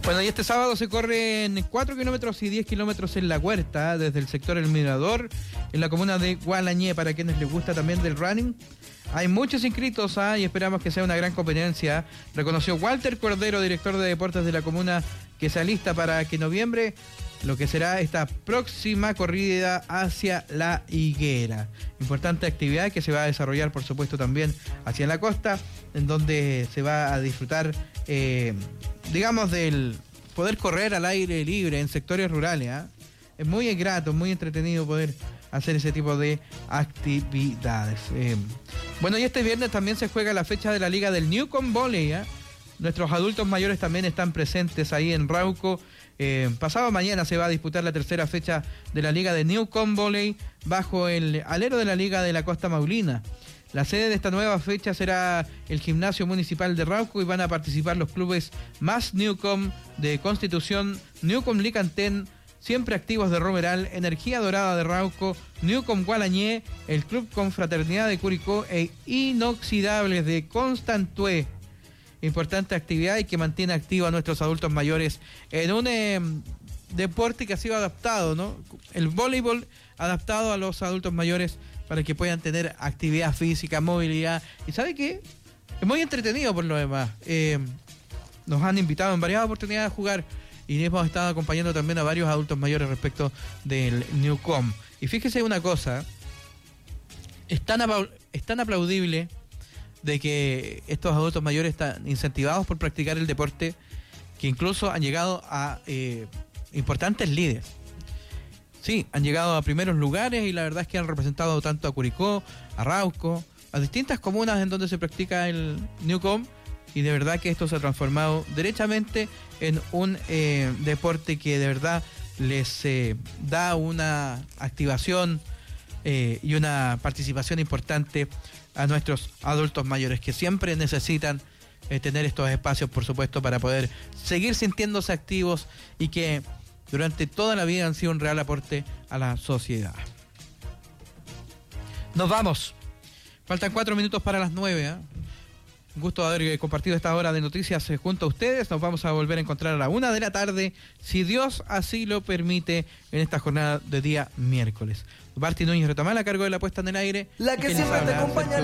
Bueno, y este sábado se corren 4 kilómetros y 10 kilómetros en La Huerta, desde el sector El Mirador, en la comuna de Gualañé, para quienes les gusta también del running. Hay muchos inscritos y esperamos que sea una gran competencia. Reconoció Walter Cordero, director de deportes de la comuna, que se alista para que en noviembre lo que será esta próxima corrida hacia La Higuera. Importante actividad que se va a desarrollar, por supuesto, también hacia la costa, en donde se va a disfrutar, digamos, del poder correr al aire libre en sectores rurales. Es muy grato, muy entretenido poder hacer ese tipo de actividades. Bueno, y este viernes también se juega la fecha de la Liga del Newcomb Volley. Nuestros adultos mayores también están presentes ahí en Rauco. Pasado mañana se va a disputar la tercera fecha de la Liga de Newcomb Volley bajo el alero de la Liga de la Costa Maulina. La sede de esta nueva fecha será el Gimnasio Municipal de Rauco y van a participar los clubes Más Newcomb de Constitución, Newcomb Licantén, Siempre Activos de Romeral, Energía Dorada de Rauco, Newcomb Gualañé, el Club Confraternidad de Curicó e Inoxidables de Constantué. Importante actividad y que mantiene activo a nuestros adultos mayores en un deporte que ha sido adaptado, ¿no? El voleibol adaptado a los adultos mayores para que puedan tener actividad física, movilidad. ¿Y sabe qué? Es muy entretenido por lo demás. Nos han invitado en varias oportunidades a jugar y hemos estado acompañando también a varios adultos mayores respecto del Newcomb. Y fíjese una cosa, es tan aplaudible de que estos adultos mayores están incentivados por practicar el deporte, que incluso han llegado a importantes líderes. Sí, han llegado a primeros lugares y la verdad es que han representado tanto a Curicó, a Rauco, a distintas comunas en donde se practica el Newcomb, y de verdad que esto se ha transformado derechamente en un deporte que de verdad les da una activación y una participación importante a nuestros adultos mayores, que siempre necesitan tener estos espacios, por supuesto, para poder seguir sintiéndose activos y que durante toda la vida han sido un real aporte a la sociedad. Nos vamos. Faltan 4 minutos para las 9. Un gusto haber compartido esta hora de noticias junto a ustedes. Nos vamos a volver a encontrar a la 1 de la tarde, si Dios así lo permite, en esta jornada de día miércoles. Barty Núñez Retamal a cargo de la puesta en el aire. La que siempre te acompaña.